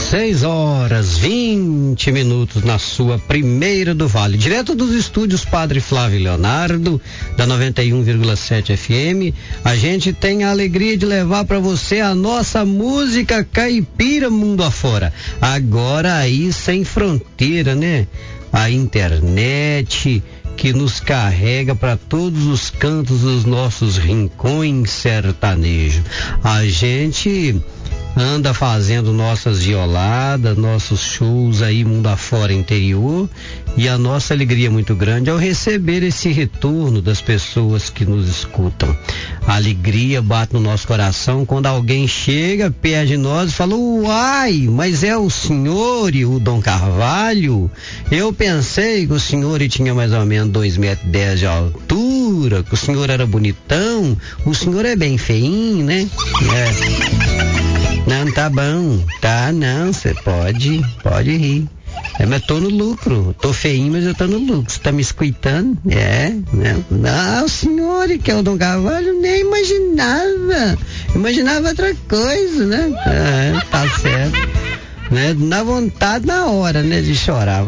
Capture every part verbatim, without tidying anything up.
Seis horas, vinte minutos na sua primeira do Vale, direto dos estúdios Padre Flávio Leonardo, da noventa e um vírgula sete F M. A gente tem a alegria de levar para você a nossa música caipira mundo afora. Agora aí sem fronteira, né? A internet que nos carrega para todos os cantos dos nossos rincões sertanejos. A gente anda fazendo nossas violadas, nossos shows aí mundo afora interior, e a nossa alegria é muito grande ao receber esse retorno das pessoas que nos escutam. A alegria bate no nosso coração quando alguém chega perto de nós e fala: uai, mas é o senhor e o Dom Carvalho? Eu pensei que o senhor tinha mais ou menos dois metros e dez de altura, que o senhor era bonitão, o senhor é bem feinho, né? É. Não, tá bom, tá, não, você pode, pode rir. É, mas tô no lucro, tô feinho, mas eu tô no lucro. Você tá me escutando? É, né? Não, o senhor que é o Dom Carvalho, nem imaginava. Imaginava outra coisa, né? É, tá certo. Né? Na vontade, na hora, né, de chorar.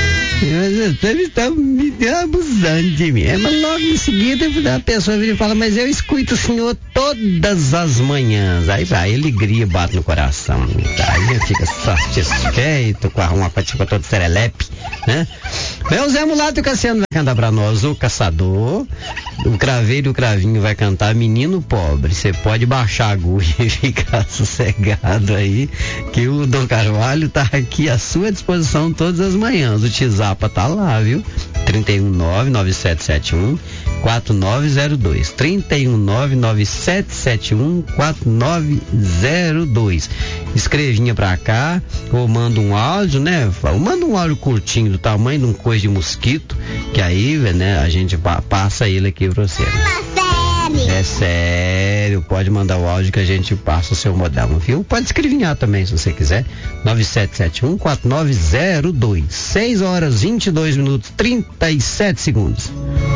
Eles estão me abusando de mim. É, mas logo em seguida a pessoa vira e fala: mas eu escuto o senhor todas as manhãs. Aí vai, a alegria bate no coração. Aí fica satisfeito com a uma patica toda serelepe, né? Meu Zé Mulato e o Cassiano vai cantar pra nós O Caçador. O Craveiro e o Cravinho vai cantar Menino Pobre. Você pode baixar a agulha e ficar sossegado aí, que o Dom Carvalho tá aqui à sua disposição todas as manhãs. O Tizapa tá lá, viu? trinta e um nove nove sete sete um quatro nove zero dois. trinta e um nove nove sete sete um quatro nove zero dois. Escrevinha pra cá, ou manda um áudio, né? Manda um áudio curtinho do tamanho de um coisa de mosquito, que aí, né, a gente passa ele aqui pra você. É sério, pode mandar o áudio que a gente passa o seu modelo, viu? Pode escrevinhar também, se você quiser. nove sete sete um quatro nove zero dois. seis horas, vinte e dois minutos, trinta e sete segundos.